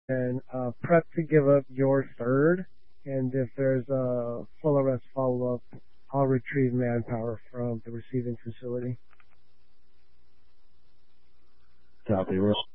and prep to give up your third. And if there's a full arrest follow-up, I'll retrieve manpower from the receiving facility. Copy.